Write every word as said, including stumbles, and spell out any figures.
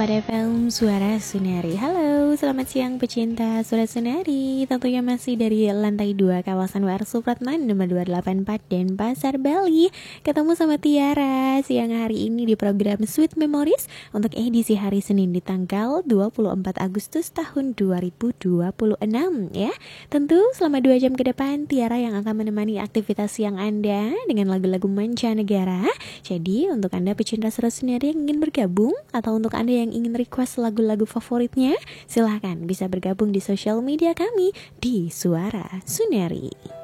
empat F M Suara Sunari. Halo, selamat siang pecinta Suara Sunari. Tentunya masih dari lantai dua kawasan W R Supratman nomor dua delapan empat Denpasar, Bali. Ketemu sama Tiara siang hari ini di program Sweet Memories untuk edisi hari Senin di tanggal dua puluh empat Agustus tahun dua ribu dua puluh enam ya. Tentu selama dua jam ke depan Tiara yang akan menemani aktivitas siang Anda dengan lagu-lagu mancanegara. Jadi untuk Anda pecinta Suara Sunari yang ingin bergabung atau untuk Anda yang ingin request lagu-lagu favoritnya, silahkan bisa bergabung di sosial media kami di Suara Sunari.